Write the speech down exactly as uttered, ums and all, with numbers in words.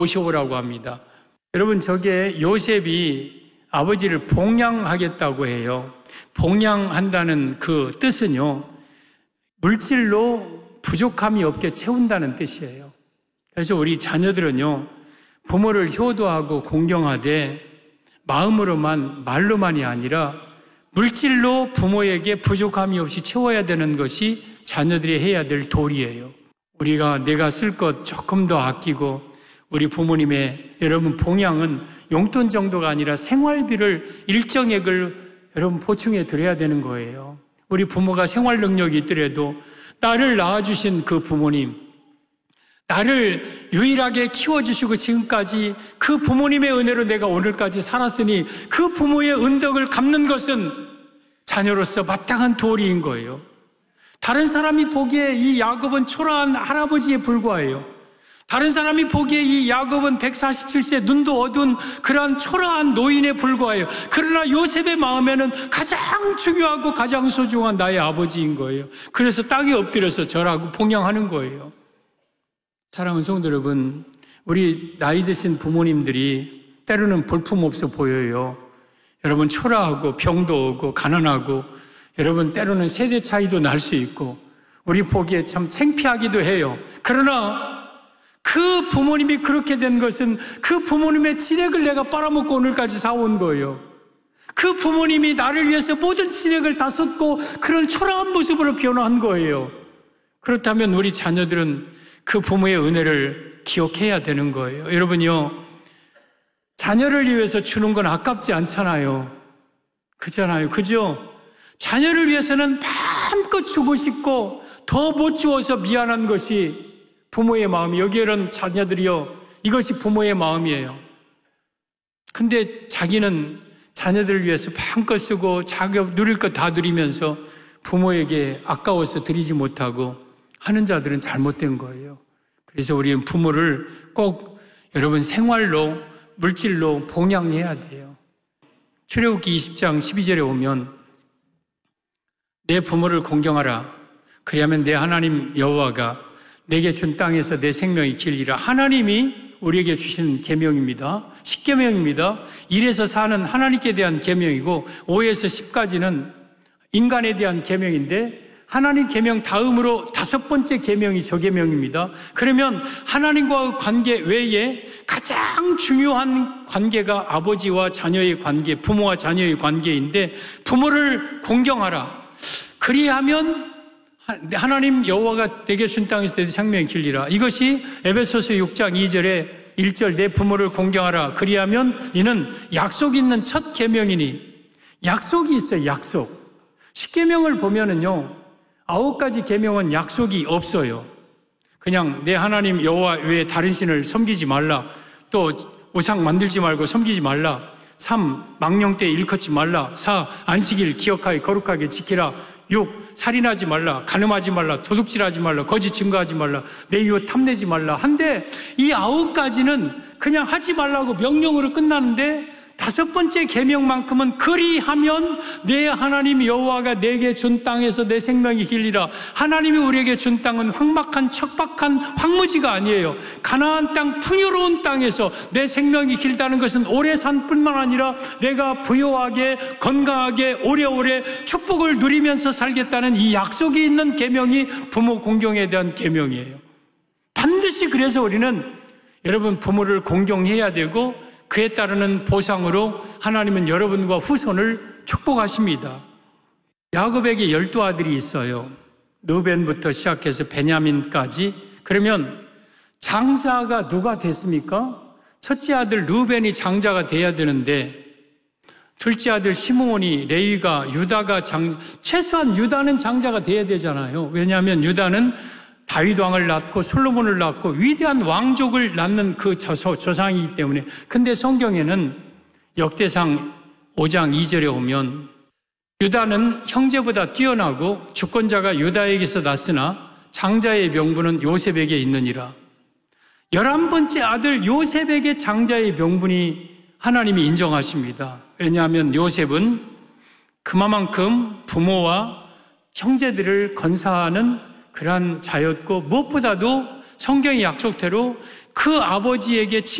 모셔오라고 합니다. 여러분, 저게 요셉이 아버지를 봉양하겠다고 해요. 봉양한다는 그 뜻은요, 물질로 부족함이 없게 채운다는 뜻이에요. 그래서 우리 자녀들은요, 부모를 효도하고 공경하되 마음으로만, 말로만이 아니라 물질로 부모에게 부족함이 없이 채워야 되는 것이 자녀들이 해야 될 도리예요. 우리가 내가 쓸 것 조금 더 아끼고, 우리 부모님의 여러분 봉양은 용돈 정도가 아니라 생활비를 일정액을 여러분 보충해 드려야 되는 거예요. 우리 부모가 생활 능력이 있더라도 나를 낳아주신 그 부모님, 나를 유일하게 키워주시고 지금까지 그 부모님의 은혜로 내가 오늘까지 살았으니 그 부모의 은덕을 갚는 것은 자녀로서 마땅한 도리인 거예요. 다른 사람이 보기에 이 야곱은 초라한 할아버지에 불과해요. 다른 사람이 보기에 이 야곱은 백사십칠 세 눈도 어두운 그러한 초라한 노인에 불과해요. 그러나 요셉의 마음에는 가장 중요하고 가장 소중한 나의 아버지인 거예요. 그래서 땅에 엎드려서 절하고 봉양하는 거예요. 사랑하는 성도 여러분, 우리 나이 드신 부모님들이 때로는 볼품없어 보여요. 여러분, 초라하고 병도 오고 가난하고, 여러분 때로는 세대 차이도 날 수 있고 우리 보기에 참 창피하기도 해요. 그러나 그 부모님이 그렇게 된 것은 그 부모님의 진액을 내가 빨아먹고 오늘까지 사온 거예요. 그 부모님이 나를 위해서 모든 진액을 다 쏟고 그런 초라한 모습으로 변화한 거예요. 그렇다면 우리 자녀들은 그 부모의 은혜를 기억해야 되는 거예요. 여러분요, 자녀를 위해서 주는 건 아깝지 않잖아요. 그잖아요. 그죠? 자녀를 위해서는 마음껏 주고 싶고 더 못 주어서 미안한 것이 부모의 마음이, 여기에는 자녀들이요, 이것이 부모의 마음이에요. 근데 자기는 자녀들을 위해서 마음껏 쓰고 자기 누릴 것 다 누리면서 부모에게 아까워서 드리지 못하고 하는 자들은 잘못된 거예요. 그래서 우리는 부모를 꼭 여러분 생활로, 물질로 봉양해야 돼요. 출애굽기 이십 장 십이 절에 오면 내 부모를 공경하라. 그리하면 내 하나님 여호와가 내게 준 땅에서 내 생명이 길리라. 하나님이 우리에게 주신 계명입니다. 십계명입니다. 일에서 사는 하나님께 대한 계명이고 오에서 십까지는 인간에 대한 계명인데 하나님 계명 다음으로 다섯 번째 계명이 저 계명입니다. 그러면 하나님과의 관계 외에 가장 중요한 관계가 아버지와 자녀의 관계, 부모와 자녀의 관계인데 부모를 공경하라. 그리하면 하나님 여호와가 내게 준 땅에서 내 생명이 길리라. 이것이 에베소서 육 장 이 절에 일 절 내 부모를 공경하라. 그리하면 이는 약속 있는 첫 계명이니, 약속이 있어요. 약속. 십계명을 보면은요, 아홉 가지 계명은 약속이 없어요. 그냥 내 하나님 여호와 외에 다른 신을 섬기지 말라. 또 우상 만들지 말고 섬기지 말라. 삼 망령 때 일컫지 말라. 사 안식일 기억하여 거룩하게 지키라. 육 살인하지 말라, 간음하지 말라, 도둑질하지 말라, 거짓 증거하지 말라, 내 이웃 탐내지 말라. 한데 이 아홉 가지는 그냥 하지 말라고 명령으로 끝나는데 다섯 번째 계명만큼은 그리하면 내 하나님 여호와가 내게 준 땅에서 내 생명이 길리라. 하나님이 우리에게 준 땅은 황막한 척박한 황무지가 아니에요. 가나안 땅, 풍요로운 땅에서 내 생명이 길다는 것은 오래 산 뿐만 아니라 내가 부유하게 건강하게 오래오래 축복을 누리면서 살겠다는 이 약속이 있는 계명이 부모 공경에 대한 계명이에요. 반드시 그래서 우리는 여러분 부모를 공경해야 되고 그에 따르는 보상으로 하나님은 여러분과 후손을 축복하십니다. 야곱에게 열두 아들이 있어요. 르벤부터 시작해서 베냐민까지. 그러면 장자가 누가 됐습니까? 첫째 아들 르벤이 장자가 돼야 되는데 둘째 아들 시므온이, 레위가, 유다가 장, 최소한 유다는 장자가 돼야 되잖아요. 왜냐하면 유다는 다윗 왕을 낳고 솔로몬을 낳고 위대한 왕족을 낳는 그 저서, 조상이기 때문에. 근데 성경에는 역대상 오 장 이 절에 오면 유다는 형제보다 뛰어나고 주권자가 유다에게서 났으나 장자의 명분은 요셉에게 있느니라. 열한 번째 아들 요셉에게 장자의 명분이 하나님이 인정하십니다. 왜냐하면 요셉은 그만큼 부모와 형제들을 건사하는 그러한 자였고 무엇보다도 성경의 약속대로 그 아버지에게